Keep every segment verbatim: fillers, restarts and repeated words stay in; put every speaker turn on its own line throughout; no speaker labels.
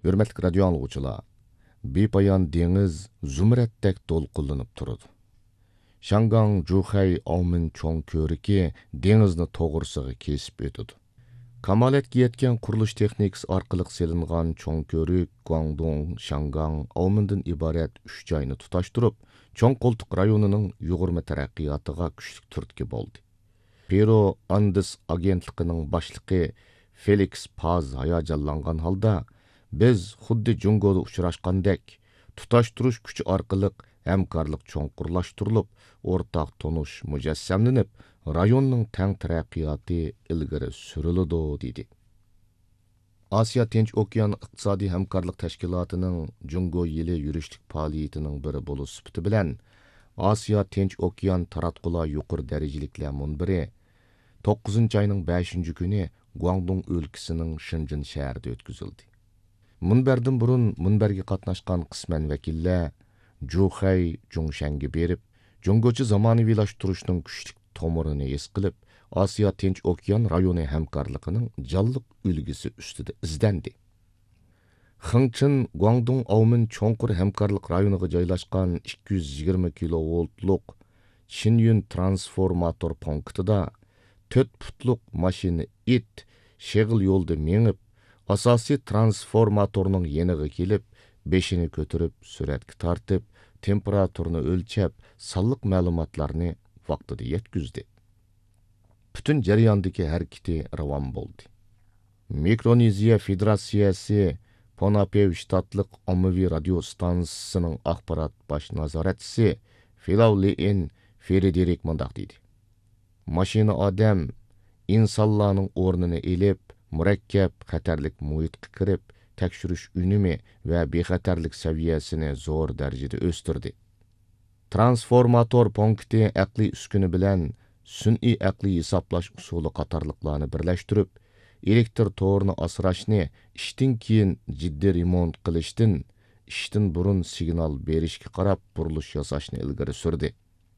Hürmetlik radio anlıqçılar, bepayan deniz zümrettək dolqullanıp turudu. Şangang Zhuhai Aomin çoğ köriki denizni toğırсығы kesip ötüdü. Kamaletke yetken quruluş texnikisi arqılıq selingan çoğ körük Guangdong, Şangang, Aomin'din ibaret üç joyni tutaştırıp, çoğ koltuq rayonunun yugurma taraqqiyatıga küçlük turtki boldu. Peru Andes agentliğinin başlığı Felix Paz hayacanlangan halda, biz xuddi Jungoda uçuraşqandek, tutaştırış küçü arqılıq hemkarlıq çoğunqurlaştırılıp, ortaq tonuş mücessemlenip, rayonның təng taraqqiyatı ilgiri sürülüdü, dedi. Asiya Tinch Okean İqtisadi Hemkarlıq Təşkilatının Jungo yili yürüşlük faaliyetinin biri bolu süpütü bilen, Asiya Tinch Okean taratqula yuqur derecelikler munbiri, to'qqizinchi ayının beshinchi günü Guangdong ülkesinin Shenzhen şəhərdə ötküzüldü. Munberdin burun munberge qatnaşqan qismen vekiller, Zhuhai Zhongshan'ga berip, Jungoçu zamanıvilaştırışның küçlük tomurini es qilib, Asiya Tinch Okean rayoni hemkarlığının canlıq ülgisi üstüde izdendi. Xingchen Guangdong Aomin çoğunqur hemkarlıq rayoniga joylashgan ikki yuz yigirma kilovoltluq Qinyun transformator punktida to'rt putluq mashina it şegil yolda mengib, asosiy transformatorning yeniga kelib, beshini ko'tarib, suratga tartib, temperaturni o'lchab, sonliq ma'lumotlarni vaqtida yetkizdi. Bütün jarayondagi harakati ravon bo'ldi. Mikroneziya Federatsiyasi Ponapev shtatlik ommaviy radio stansiyasining axborot bosh nazoratchisi Filau Lin Frederick mundaq dedi. Mashina odam insonlarning o'rnini elib, murakkab xatarlik muhitga kirib, tekshirish unumi va bexatarlik saviyasini zo'r darajada o'stirdi. Transformator punkti aqliy uskuni bilan sun'iy aqliy hisoblash usuli qatorliqlarni birlashtirib, elektr to'rini asrashni ishdan keyin jiddiy remont qilishdan, ishdan burun signal berishga qarab burilish yasashni ilgari surdi.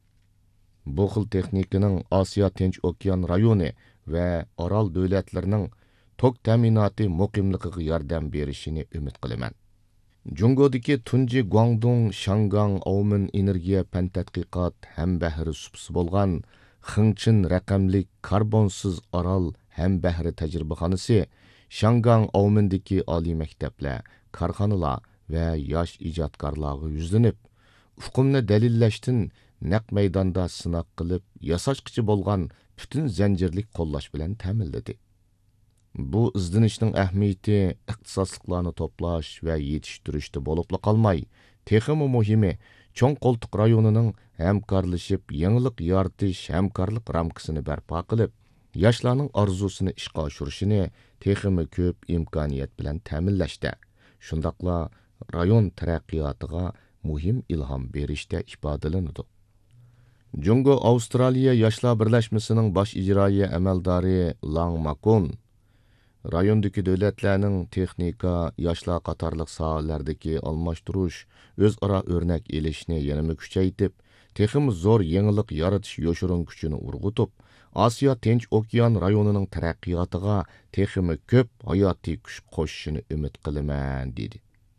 Bu xil texnikaning Asiya Tinch Okean rayoni va Orol davlatlarining tok ta'minoti muqimligiga yordam berishini umid qilaman. Jungodagi tunji Guangdong, Şangang, Aomin energiya fan tadqiqot ham bahri supsi bo'lgan Xingchen raqamli karbonsiz orol ham bahri tajribaxonasi Şangang, Aomindagi oliy maktablar, korxonalar va yosh ijodkorlarga yuzlanib, uqumni dalillashdan naq maydonda sinoq qilib, yasashqichi bo'lgan butun zanjirlik qo'llash bilan ta'minladi. Bu izdenişning ahamiyati iqtisodliklarni to'plash va yetishtirishda bo'libla qolmay, texmi muhimi cho'ng qo'ltiq rayonining hamkorlashib, yangilik yaratish hamkorlik ramkasini barpo qilib, yoshlarning orzusini ishga oshirishini texmi ko'p imkoniyat bilan ta'minlashda, shundaqla rayon taraqqiyotiga muhim ilhom berishda ifodalanadi. Jungo Avstraliya Yoshlar birlashmasining bosh ijroiya amaldori Lang Makon rayondagi davlatlarning texnika, yoshlar qatorliq sohalardagi almashtirish, o'zaro o'rnak elishni yanada kuchaytirib, texmi zo'r yangilik yaratish yoshirin kuchini urg'utib, Asiya Tinch Okean rayonining taraqqiyotiga texmi ko'p hayotiy kuch qo'shishini umid qilaman, dedi.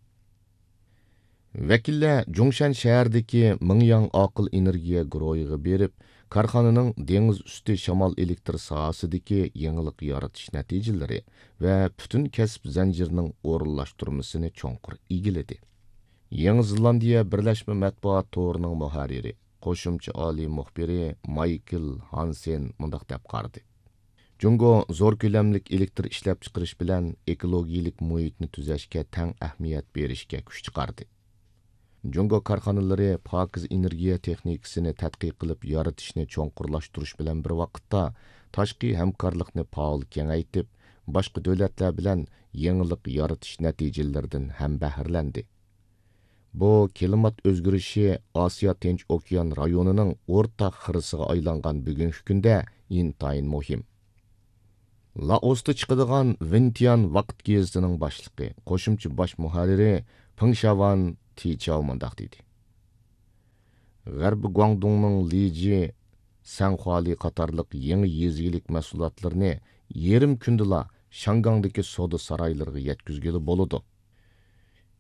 Vakillar Zhongshan shahardagi Mingyang aql energiya guruhiga berib, korxonaning dengiz usti shamol elektr sohasidagi yangilik yaratish natijalari va butun kasb zanjirining o'rinlashtirmasini cho'nqur egiladi. Yangi Zelandiya birlashma matbuot to'rining muharriri, qo'shimcha oliy muxbiri Michael Hansen mundaq deb qardi. Jungo zo'r ko'lamlik elektr ishlab chiqarish bilan ekologiyalik muhitni tuzashga tang ahamiyat berishga kuch chiqardi. Jungo korxonalari pokiz energiya texnikasini tadqiq qilib yaratishni cho'nqurlashtirish bilan bir vaqtda tashqi hamkorlikni faol kengaytib, boshqa davlatlar bilan yangilik yaratish natijalaridan ham bahrlandi. Bu klimat o'zgarishi Asiya Tinch Okean rayonining o'rtaq xirisiga aylangan bugungi kunda intayin muhim. Laosda chiqadigan Vientiane vaqt gazetining boshlig'i, qo'shimcha bosh muharriri Pingshavan Tichao mundaq dedi. G'arbi Guangdongning Liji, Sanxuali qatorliq yangi yezilik mahsulotlarini yarim kundala Şangangdagi savdo saroylariga yetkazgili bo'ladi.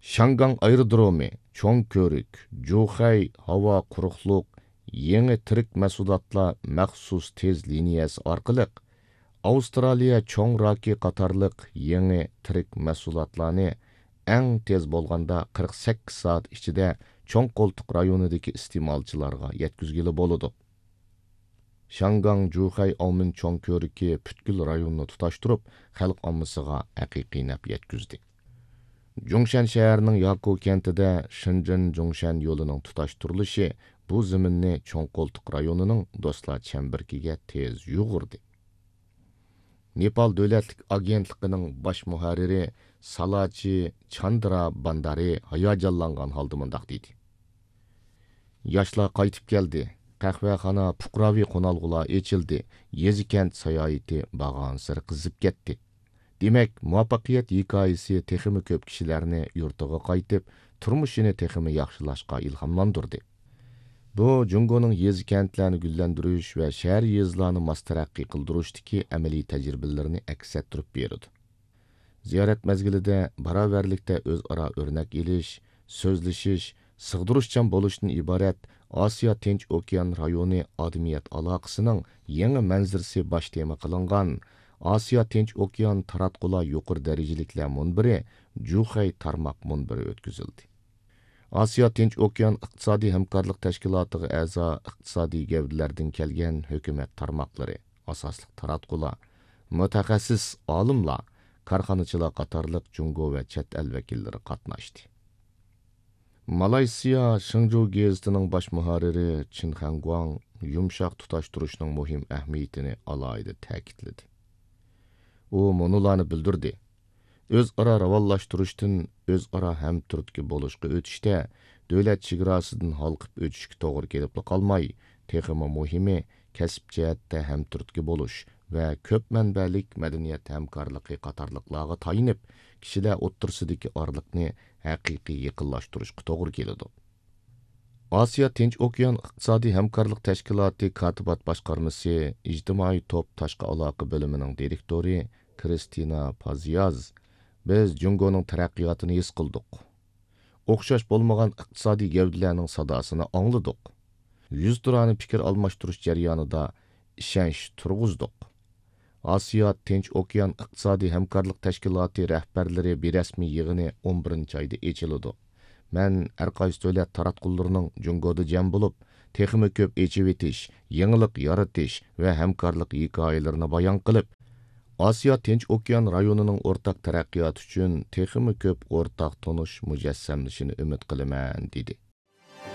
Шанган аэродроми, чоң көрік, Жухай havo quruqluq, yeni tirik мәсулатла məxsus tez liniyası arqılıq, Avstraliya чоң raki qatarlıq yeni tirik məsulatlarını әң tez bolğanda qirq sakkiz saat içide чоң қолтық rayonidagi iste'molchilarga yetkizgili boludu. Шанган Жухай Аумин чоң көрікі pütkül rayonunu tutaştırıp, xalq ommasıga haqiqiy naf yetkizdi. Jungshan şəhərinin Yaku kentində Shenzhen-Jungshan yolunun tutaştırılışı bu zəminni Çoğ Қолтық rayonunun dostlar çəmbirkiga tez yuğurdu. Nepal Dövlətlik Agentliğinin baş muharriri Salachi Chandra Bandari hayacanlanğan halda mındaq dedi. Yaşlar qaytıb geldi. Qəhvəxana puqravi qonalğular eçildi. Yezi kent sayayeti bağansır qızıb getdi. Demek, muvaffaqiyat hikayesi teximi köp kişilerini yurtuğa qaytib, turmuşini teximi yaxşılaşqa ilhamlandırdı. Bu, Jungo'nun yezi kentlerini güllendiriş ve şehir yezilerini mastarakki qıldırıştaki əməli təcrübələrini əks ettirib berdi. Ziyaret mezgilide, baraverlikte özara örnek iliş, sözleşiş, sığdırışcan boluşdan ibaret Asiya Tinch Okean rayonu adamiyet alaqısının yeni mənzirsi baş tema qılınğan Asiya Tinch Okean taratqula yuqur derecelikler munbiri Juhay tarmaq munbiri ötküzüldü. Asiya Tinch Okean İqtisadi Hamkarlıq Təşkilatı'na əza iqtisadi gevdilerden kelgen hökumet tarmaqları, asaslık taratqula, mütəxəssis alımla, karxanıçılar qatarlıq Jungo ve chet el vekilleri qatnaşdı. Malaysiya Shenzhou gezitining baş muharriri Chin Hangguang yumshaq tutaştırışның muhim әһмиетini alayda ta'kidladi. U monularni bildirdi. Özara ravallaştırıştın özara hamturtki boluşqa ötüşdə dövlət chegarasından halqıb ötüşki toğır kelib qalmay, teximi muhimi kasb jihatda hamturtki boluş ve köp mənbəlik mədəniyyət həmkarlığı qatarlıqlarga tayinib, kişiler o'ttirsidagi arlıqni haqiqiy yaqinlashtirishga to'g'ri keladi. Asiya Tinch Okean İqtisadi Hamkorlik Tashkiloti Katibat boshqarmasi ijtimoiy top tashqi aloqa bo'limining direktori Kristina Paziyaz, biz Jungoning taraqqiyotini his qildik. O'xshash bo'lmagan iqtisodiy gavdalarning sadosini angladik. Yuz turani fikr almashtirish jarayonida ishonch turg'izdik. Asiya Tinch Okean İqtisadi Hamkorlik Tashkiloti rahbarlari berasmiy yig'ini o'n birinchi oyda echiladi. Men har qaysi davlat taratqullarining Jungoda jam bo'lib, texmi ko'p echib etish, yangilik yaratish va hamkorlik hikoyalarini bayon qilib, Asiya Tinch Okean rayonining o'rtaq taraqqiyoti uchun texmi ko'p o'rtaq tonish mujassamlashini umid qilaman dedi.